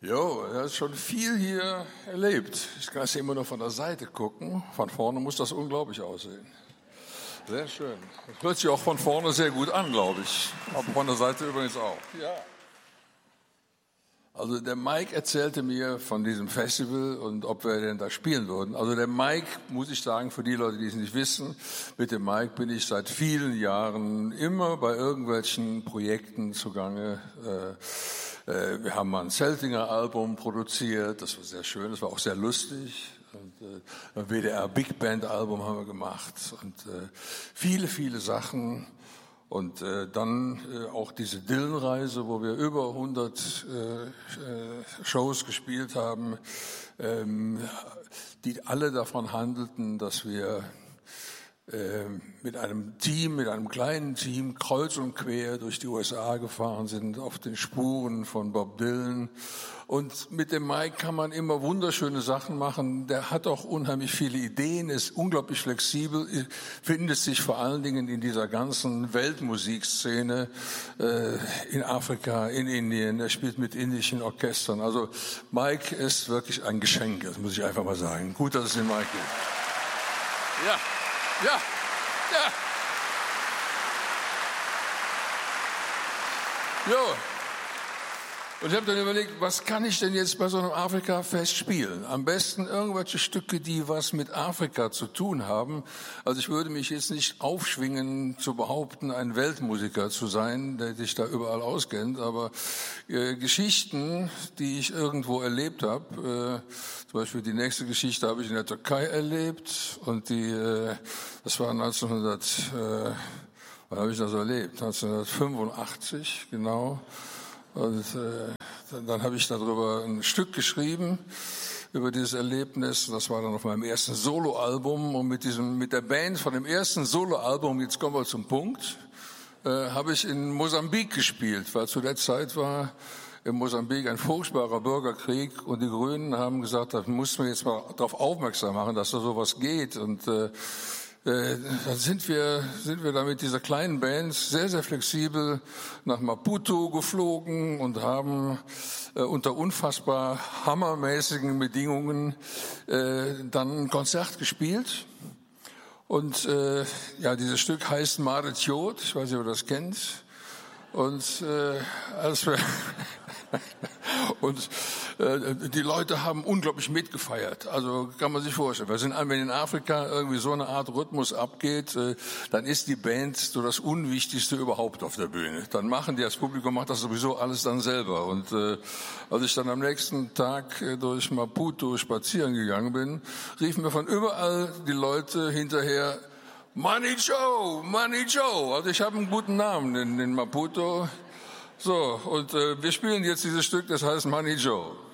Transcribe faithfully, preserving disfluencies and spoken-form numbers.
Jo, er hat schon viel hier erlebt. Ich kann es immer nur von der Seite gucken. Von vorne muss das unglaublich aussehen. Sehr schön. Das hört sich auch von vorne sehr gut an, glaube ich. Aber von der Seite übrigens auch. Ja. Also der Mike erzählte mir von diesem Festival und ob wir denn da spielen würden. Also der Mike, muss ich sagen, für die Leute, die es nicht wissen, mit dem Mike bin ich seit vielen Jahren immer bei irgendwelchen Projekten zugange. Äh, Wir haben mal ein Zeltinger Album produziert, das war sehr schön, das war auch sehr lustig. Und, äh, ein W D R Big Band Album haben wir gemacht und äh, viele, viele Sachen. Und äh, dann äh, auch diese Dylan-Reise, wo wir über hundert äh, äh, Shows gespielt haben, ähm, die alle davon handelten, dass wir mit einem Team, mit einem kleinen Team kreuz und quer durch die U S A gefahren sind, auf den Spuren von Bob Dylan. Und mit dem Mike kann man immer wunderschöne Sachen machen. Der hat auch unheimlich viele Ideen, ist unglaublich flexibel, findet sich vor allen Dingen in dieser ganzen Weltmusikszene äh, in Afrika, in Indien. Er spielt mit indischen Orchestern. Also Mike ist wirklich ein Geschenk, das muss ich einfach mal sagen. Gut, dass es den Mike gibt. Ja. Ja, ja. Jo. Und ich habe dann überlegt, was kann ich denn jetzt bei so einem Afrika-Fest spielen? Am besten irgendwelche Stücke, die was mit Afrika zu tun haben. Also ich würde mich jetzt nicht aufschwingen, zu behaupten, ein Weltmusiker zu sein, der sich da überall auskennt. Aber äh, Geschichten, die ich irgendwo erlebt habe, äh, zum Beispiel die nächste Geschichte habe ich in der Türkei erlebt. Und die, äh, das war neunzehnhundert, äh, wann habe ich das erlebt? neunzehnhundertfünfundachtzig, genau. Und äh, dann, dann habe ich darüber ein Stück geschrieben, über dieses Erlebnis. Das war dann auf meinem ersten Soloalbum. Und mit diesem, mit der Band von dem ersten Soloalbum, jetzt kommen wir zum Punkt, äh, habe ich in Mosambik gespielt, weil zu der Zeit war in Mosambik ein furchtbarer Bürgerkrieg. Und die Grünen haben gesagt, da muss man jetzt mal darauf aufmerksam machen, dass da sowas geht. Und äh, Äh, dann sind wir, sind wir da mit dieser kleinen Band sehr, sehr flexibel nach Maputo geflogen und haben äh, unter unfassbar hammermäßigen Bedingungen äh, dann ein Konzert gespielt. Und äh, ja, dieses Stück heißt Mare Tjod, ich weiß nicht, ob ihr das kennt. Und äh, als wir und äh, die Leute haben unglaublich mitgefeiert. Also kann man sich vorstellen. Wir sind, wenn in Afrika irgendwie so eine Art Rhythmus abgeht, äh, dann ist die Band so das Unwichtigste überhaupt auf der Bühne. Dann machen die, das Publikum macht das sowieso alles dann selber. Und äh, als ich dann am nächsten Tag äh, durch Maputo spazieren gegangen bin, riefen mir von überall die Leute hinterher: Money Joe, Money Joe. Also ich habe einen guten Namen in, in Maputo. So, und äh, wir spielen jetzt dieses Stück, das heißt Money Joe.